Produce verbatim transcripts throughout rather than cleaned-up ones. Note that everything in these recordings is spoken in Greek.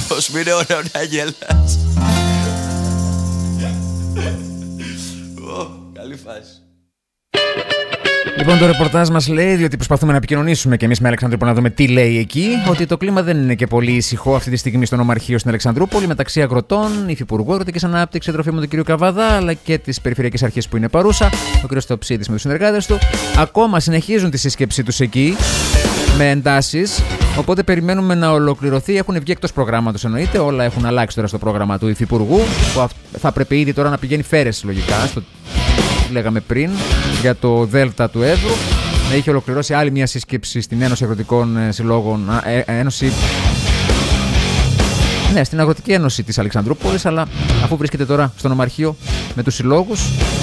Πως μην είναι ωραίο να γελάς. Καλή φάση. Λοιπόν, το ρεπορτάζ μας λέει, διότι προσπαθούμε να επικοινωνήσουμε και εμείς με Αλεξανδρούπολη να δούμε τι λέει εκεί, ότι το κλίμα δεν είναι και πολύ ησυχό αυτή τη στιγμή στο νομαρχείο στην Αλεξανδρούπολη, μεταξύ αγροτών, υφυπουργού αγροτικής ανάπτυξης τροφίμων του κ. Καβαδά, αλλά και της περιφερειακής αρχής που είναι παρούσα, ο κ. Στοψίδης με τους συνεργάτες του. Ακόμα συνεχίζουν τη σύσκεψή τους εκεί, με εντάσεις. Οπότε περιμένουμε να ολοκληρωθεί. Έχουν βγει εκτός προγράμματος, εννοείται. Όλα έχουν αλλάξει τώρα στο πρόγραμμα του υφυπουργού, που θα πρέπει ήδη τώρα να πηγαίνει φέρες λογικά. Στο... λέγαμε πριν για το Δέλτα του Εύρου. Να είχε ολοκληρώσει άλλη μια σύσκεψη στην Ένωση Αγροτικών Συλλόγων. Ε, Ένωση. Ναι, στην Αγροτική Ένωση της Αλεξανδρούπολης, αλλά αφού βρίσκεται τώρα στο νομαρχείο με τους συλλόγους,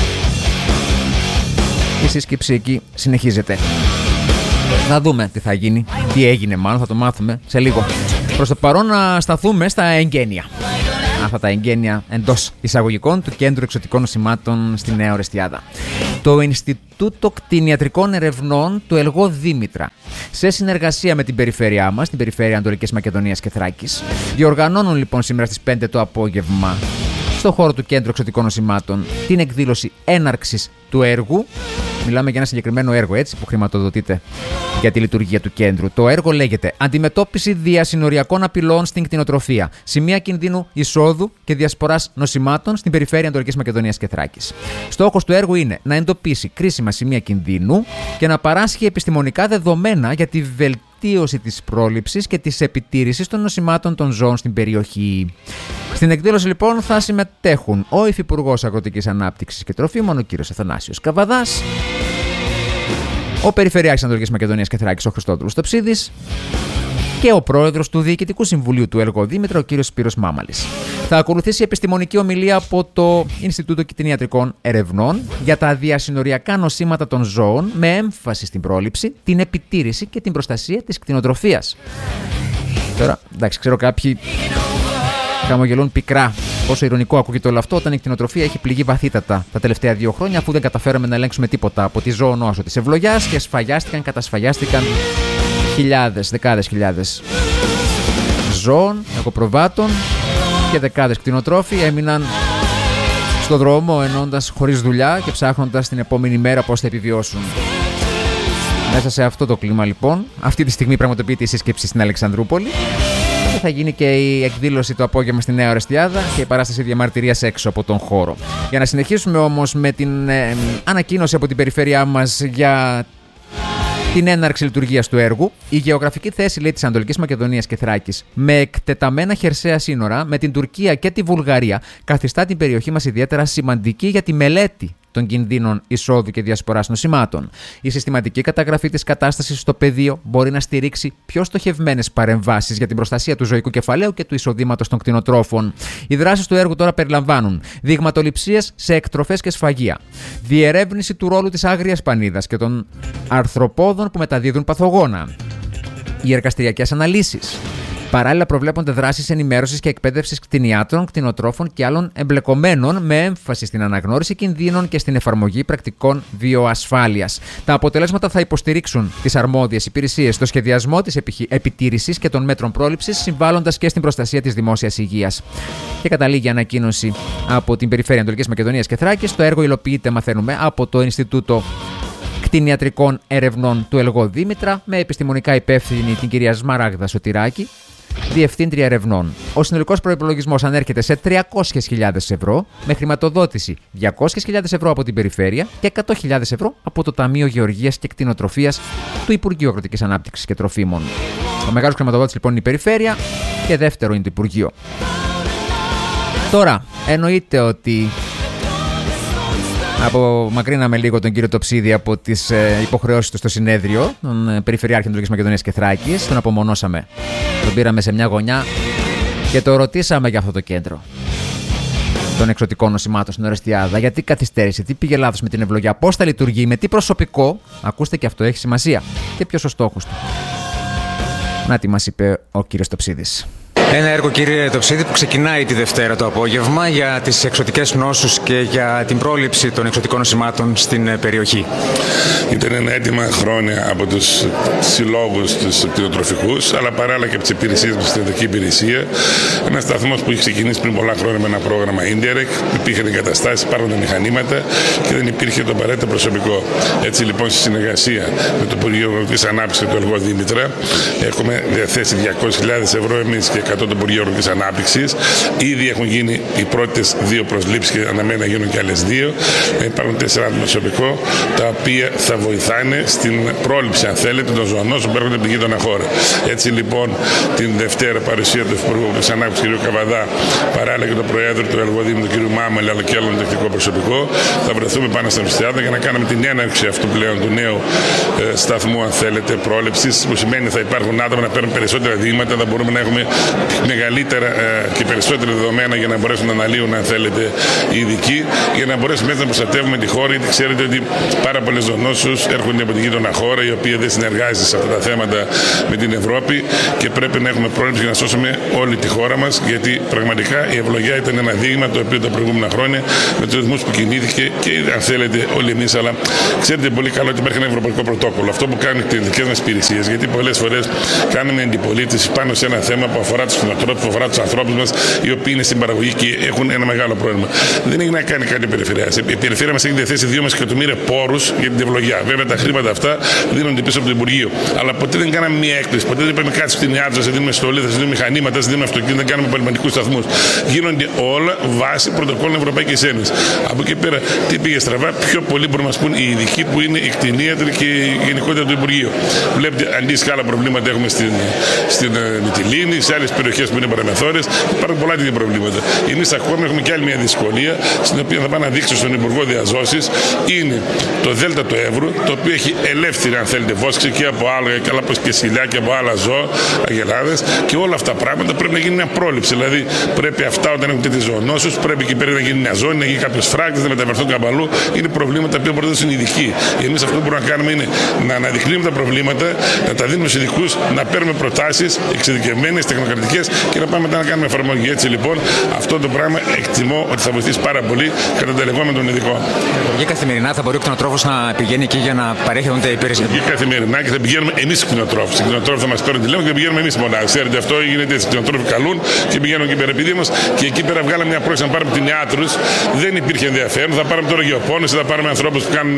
η σύσκεψη εκεί συνεχίζεται. Να δούμε τι θα γίνει, τι έγινε μάλλον, θα το μάθουμε σε λίγο. Προς το παρόν να σταθούμε στα εγγένεια. Αυτά τα εγγένεια εντός εισαγωγικών του Κέντρου Εξωτικών Νοσημάτων στη Νέα Ορεστιάδα. Το Ινστιτούτο Κτηνιατρικών Ερευνών του Ελγό Δήμητρα, σε συνεργασία με την περιφέρειά μας, την περιφέρεια Ανατολικής Μακεδονίας και Θράκης, διοργανώνουν λοιπόν σήμερα στις πέντε το απόγευμα στο χώρο του Κέντρου Εξωτικών Νοσημάτων την εκδήλωση έναρξης του έργου. Μιλάμε για ένα συγκεκριμένο έργο, έτσι, που χρηματοδοτείται για τη λειτουργία του κέντρου. Το έργο λέγεται «Αντιμετώπιση διασυνοριακών απειλών στην κτηνοτροφία. Σημεία κινδύνου εισόδου και διασποράς νοσημάτων στην περιφέρεια Ανατολικής Μακεδονίας και Θράκης». Στόχος του έργου είναι να εντοπίσει κρίσιμα σημεία κινδύνου και να παράσχει επιστημονικά δεδομένα για τη βελτίωση της πρόληψης και της επιτήρησης των νοσημάτων των ζώων στην περιοχή. Στην εκδήλωση λοιπόν θα συμμετέχουν ο Υφυπουργός Αγροτικής Ανάπτυξης και Τροφίμων, ο κ. Αθανάσιος Καβαδάς, ο Περιφερειάρχης Ανατολικής Μακεδονίας και Θράκης, ο Χριστόδουλος Στοψίδης, και ο πρόεδρος του Διοικητικού Συμβουλίου του Ελγό Δήμητρα, ο κ. Σπύρος Μάμαλης. Θα ακολουθήσει επιστημονική ομιλία από το Ινστιτούτο Κτηνιατρικών Ερευνών για τα διασυνοριακά νοσήματα των ζώων, με έμφαση στην πρόληψη, την επιτήρηση και την προστασία της κτηνοτροφίας. Τώρα, εντάξει, ξέρω κάποιοι χαμογελούν πικρά πόσο ειρωνικό ακούγεται όλο αυτό, όταν η κτηνοτροφία έχει πληγεί βαθύτατα τα τελευταία δύο χρόνια, αφού δεν καταφέραμε να ελέγξουμε τίποτα από τη ζώονόσο της ευλογιάς και σφαγιάστηκαν, κατασφαγιάστηκαν χιλιάδες, δεκάδες χιλιάδες ζώων, εγωπροβάτων, και δεκάδες κτηνοτρόφοι έμειναν στο δρόμο ενώντας χωρίς δουλειά και ψάχνοντας την επόμενη μέρα πώς θα επιβιώσουν. Μέσα σε αυτό το κλίμα λοιπόν, αυτή τη στιγμή πραγματοποιείται η σύσκεψη στην Αλεξανδρούπολη και θα γίνει και η εκδήλωση το απόγευμα στη Νέα Ορεστιάδα και η παράσταση διαμαρτυρίας έξω από τον χώρο. Για να συνεχίσουμε όμως με την ε, ανακοίνωση από την περιφέρειά μας για την έναρξη λειτουργίας του έργου, η γεωγραφική θέση, λέει, της Ανατολικής Μακεδονίας και Θράκης, με εκτεταμένα χερσαία σύνορα με την Τουρκία και τη Βουλγαρία, καθιστά την περιοχή μας ιδιαίτερα σημαντική για τη μελέτη των κινδύνων εισόδου και διασποράς νοσημάτων. Η συστηματική καταγραφή της κατάστασης στο πεδίο μπορεί να στηρίξει πιο στοχευμένες παρεμβάσεις για την προστασία του ζωικού κεφαλαίου και του εισοδήματος των κτηνοτρόφων. Οι δράσεις του έργου τώρα περιλαμβάνουν δειγματοληψίες σε εκτροφές και σφαγεία, διερεύνηση του ρόλου της άγριας πανίδας και των αρθροπόδων που μεταδίδουν παθογόνα, οι εργαστηριακές αναλύσεις. Παράλληλα, προβλέπονται δράσεις ενημέρωσης και εκπαίδευσης κτηνιάτρων, κτηνοτρόφων και άλλων εμπλεκομένων, με έμφαση στην αναγνώριση κινδύνων και στην εφαρμογή πρακτικών βιοασφάλειας. Τα αποτελέσματα θα υποστηρίξουν τις αρμόδιες υπηρεσίες στο σχεδιασμό της επιτήρησης και των μέτρων πρόληψης, συμβάλλοντας και στην προστασία της δημόσιας υγείας. Και καταλήγει η ανακοίνωση από την Περιφέρεια Ανατολικής Μακεδονίας και Θράκης. Το έργο υλοποιείται, μαθαίνουμε, από το Ινστιτούτο Κτηνιατρικών Ερευνών του Ελγό Δήμητρα, με επιστημονικά υπεύθυνη την κυρία Σμαράγδα Σωτηράκη, Διευθύντρια Ερευνών. Ο συνολικός προϋπολογισμός ανέρχεται σε τριακόσιες χιλιάδες ευρώ, με χρηματοδότηση διακόσιες χιλιάδες ευρώ από την Περιφέρεια και εκατό χιλιάδες ευρώ από το Ταμείο Γεωργίας και Κτηνοτροφίας του Υπουργείου Αγροτικής Ανάπτυξης και Τροφίμων. Ο μεγάλος χρηματοδότης λοιπόν είναι η Περιφέρεια και δεύτερο είναι το Υπουργείο. Τώρα, εννοείται ότι απομακρύναμε λίγο τον κύριο Τοψίδη από τις ε, υποχρεώσεις του στο συνέδριο, τον ε, Περιφερειάρχη Ανατολικής Μακεδονίας και Θράκης. Τον απομονώσαμε. Τον πήραμε σε μια γωνιά και το ρωτήσαμε για αυτό το κέντρο των εξωτικών νοσημάτων στην Ορεστιάδα. Γιατί καθυστέρησε, τι πήγε λάθος με την ευλογιά, πώς θα λειτουργεί, με τι προσωπικό. Ακούστε, και αυτό έχει σημασία. Και ποιος ο στόχος του. Να τι μας είπε ο κύριος Τοψίδης. Ένα έργο, κύριε Τοψίδη, που ξεκινάει τη Δευτέρα το απόγευμα για τις εξωτικές νόσους και για την πρόληψη των εξωτικών νοσημάτων στην περιοχή. Ήταν ένα αίτημα χρόνια από τους συλλόγους τους κτηνοτροφικούς, αλλά παράλληλα και από τις υπηρεσίες μας, στην ιατρική υπηρεσία. Ένα σταθμός που είχε ξεκινήσει πριν πολλά χρόνια με ένα πρόγραμμα Indirect. Υπήρχαν εγκαταστάσεις, υπάρχουν μηχανήματα και δεν υπήρχε το απαραίτητο προσωπικό. Έτσι λοιπόν, στη συνεργασία με το Υπουργείο Αγροτικής Ανάπτυξης του Ελγό Δήμητρα, έχουμε διαθέσει διακόσιες χιλιάδες ευρώ εμείς και εκατό το Υπουργείο Αγροτικής Ανάπτυξης. Ήδη έχουν γίνει οι πρώτες δύο προσλήψεις και αναμένει να γίνουν και άλλες δύο. Υπάρχουν τέσσερα άτομα προσωπικό, τα οποία θα βοηθάνε στην πρόληψη, αν θέλετε, των ζωονόσων που έρχονται από την γείτονα χώρα. Έτσι λοιπόν, την Δευτέρα παρουσία του Υπουργού της Ανάπτυξης κ. Καβαδά, παράλληλα και του Προέδρου του Ελγό Δήμητρου κ. Μάμελ, αλλά και άλλων τεχνικό προσωπικό, θα βρεθούμε πάνω στα Μυστιάδα για να κάνουμε την έναρξη αυτού πλέον του νέου ε, σταθμού, αν θέλετε, πρόληψης, που σημαίνει θα υπάρχουν άτομα να παίρνουν περισσότερα δείγματα, θα μπορούμε να έχουμε μεγαλύτερα ε, και περισσότερα δεδομένα για να μπορέσουν να αναλύουν, αν θέλετε, οι ειδικοί, για να μπορέσουμε έτσι να προστατεύουμε τη χώρα, γιατί ξέρετε ότι πάρα πολλές ζωονόσους έρχονται από την γείτονα χώρα, η οποία δεν συνεργάζεται σε αυτά τα θέματα με την Ευρώπη και πρέπει να έχουμε πρόληψη για να σώσουμε όλη τη χώρα μας, γιατί πραγματικά η ευλογιά ήταν ένα δείγμα το οποίο τα προηγούμενα χρόνια με τους ρυθμούς που κινήθηκε και, αν θέλετε, όλοι εμείς, αλλά ξέρετε πολύ καλά ότι υπάρχει ένα ευρωπαϊκό πρωτόκολλο. Αυτό που κάνουν οι δικές μας υπηρεσίες, γιατί πολλές φορές κάνουμε αντιπολίτευση πάνω σε ένα θέμα που αφορά τους κτηνοτρόφους, που αφορά τους ανθρώπους μας, οι οποίοι είναι στην παραγωγή και έχουν ένα μεγάλο πρόβλημα. Δεν έχει να κάνει κάτι η περιφέρεια. Η περιφέρεια μας έχει διαθέσει δύο εκατομμύρια πόρους για την ευλογιά. Βέβαια τα χρήματα αυτά δίνονται πίσω από το Υπουργείο. Αλλά ποτέ δεν κάναμε μια έκπληξη. Ποτέ δεν είπαμε κάτι στην ιάτζα, θα δίνουμε στολή, θα δίνουμε μηχανήματα, θα δίνουμε αυτοκίνητα, δεν κάνουμε πολυμαντικούς σταθμούς. Γίνονται όλα βάσει πρωτοκόλλων Ευρωπαϊκής Ένωσης. Από εκεί πέρα, τι πήγε στραβά, πιο πολύ μπορούν να μας πούν οι ειδικοί που είναι οι κτηνίατροι και η γενικότητα του Υπουργείου. Βλέπετε, αντίστοιχα άλλα προβλήματα έχουμε στην, στην Μυτιλήνη, σε άλλες περιοχές που είναι παραμεθόρες. Υπάρχουν πολλά τέτοια προβλήματα. Εμείς ακόμη έχουμε και άλλη μια δυσκολία, στην οποία θα πάω να δείξω στον Υπουργό Διαζώσης, είναι το Δέλτα του Εύρου, το οποίο έχει ελεύθερη, αν θέλετε, βόσκηση και από άλλα, και άλλα και σκυλιά και από άλλα ζώα, αγελάδες, και όλα αυτά τα πράγματα πρέπει να γίνει μια πρόληψη. Δηλαδή, πρέπει αυτά όταν έχουν τέτοιες ζωονόσους, πρέπει εκεί πέρα να γίνει μια ζώνη, να γίνει κάποιος φράκτης, να μεταφερθούν καμπαλού. Είναι προβλήματα που μπορούν να είναι ειδικοί. Εμείς αυτό που μπορούμε να κάνουμε είναι να αναδεικνύουμε τα προβλήματα, να τα δίνουμε στους ειδικούς, να παίρνουμε προτάσεις εξειδικευμένες, τεχνοκρατικές και να πάμε μετά να κάνουμε εφαρμογή. Έτσι λοιπόν, αυτό το πράγμα εκτιμώ ότι θα βοηθήσει πάρα πολύ κατά τα λεγόμενα των ειδικών. Και καθημερινά θα μπορεί ο κτηνοτρόφος να πηγαίνει εκεί για να παρέχει τα υπηρεσία. Και καθημερινά και θα πηγαίνουμε εμείς οι κτηνοτρόφοι. Οι κτηνοτρόφοι θα μας παίρνουν τηλέφωνο και πηγαίνουμε εμείς μονάχα. Ξέρετε, αυτό γίνεται έτσι. Οι κτηνοτρόφοι καλούν και πηγαίνουν εκεί πέρα. Επειδή μας και εκεί πέρα βγάλαμε μια πρόκληση να πάρουμε κτηνιάτρους, δεν υπήρχε ενδιαφέρον. Θα πάρουμε τώρα γεωπόνες, θα πάρουμε ανθρώπους που, κάνουν,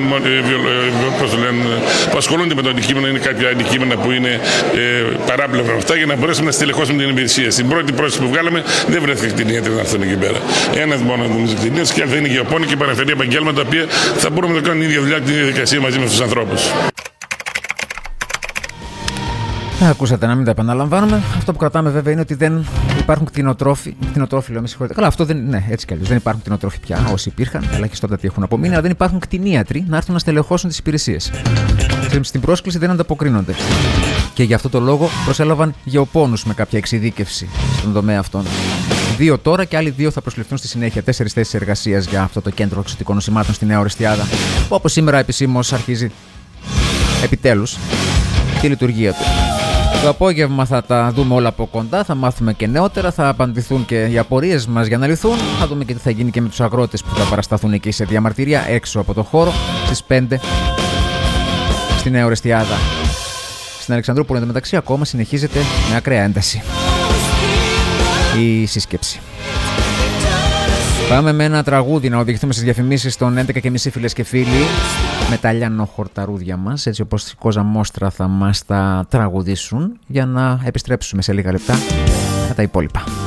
που ασχολούνται με το αντικείμενο. Είναι κάποια αντικείμενα που είναι ε, παράπλευρα αυτά για να μπορέσουμε να στελεχώσουμε την υπηρεσία. Στην πρώτη πρόσκληση που βγάλαμε δεν βρέθηκε κτηνίατροι να έρθουν εκεί πέρα. Ένας μόνο νομίζω κτηνίατρος και άλλοι θα είναι γεωπόνοι και παραφερή επαγγέλματα τα οποία θα μπορούμε να κάνουμε την ίδια δουλειά και την ίδια διαδικασία μαζί με τους ανθρώπους. Θα ακούσατε, να μην τα επαναλαμβάνουμε. Αυτό που κρατάμε βέβαια είναι ότι δεν υπάρχουν κτηνοτρόφοι. Κτηνοτρόφοι, λέω, με συγχωρείτε. Καλά, αυτό δεν. Ναι, έτσι κι αλλιώς. Δεν υπάρχουν κτηνοτρόφοι πια. Όσοι υπήρχαν, ελαχιστότατοι έχουν απομείνει, αλλά δεν υπάρχουν κτηνίατροι να έρθουν να στελεχώσουν τις υπηρεσίες. Στην πρόσκληση δεν ανταποκρίνονται. Και γι' αυτό το λόγο προσέλαβαν γεωπόνους με κάποια εξειδίκευση στον τομέα αυτών. Δύο τώρα και άλλοι δύο θα προσληφθούν στη συνέχεια. Τέσσερις θέσεις εργασίας για αυτό το κέντρο εξωτικών νοσημάτων στη Νέα Ορεστιάδα, που από σήμερα επισήμως αρχίζει επιτέλους τη λειτουργία του. Το απόγευμα θα τα δούμε όλα από κοντά, θα μάθουμε και νεότερα, θα απαντηθούν και οι απορίες μας για να λυθούν. Θα δούμε και τι θα γίνει και με τους αγρότες που θα παρασταθούν εκεί σε διαμαρτυρία έξω από το χώρο στις πέντε στη Νέα Ορεστιάδα. Στην Αλεξανδρούπολη εντωμεταξύ ακόμα συνεχίζεται με ακραία ένταση η σύσκεψη. Πάμε με ένα τραγούδι να οδηγηθούμε στις διαφημίσεις των έντεκα και μισή, φίλες και φίλοι, με τα λιανοχορταρούδια μας, έτσι όπως η Κόζα Μόστρα θα μας τα τραγουδήσουν, για να επιστρέψουμε σε λίγα λεπτά με τα υπόλοιπα.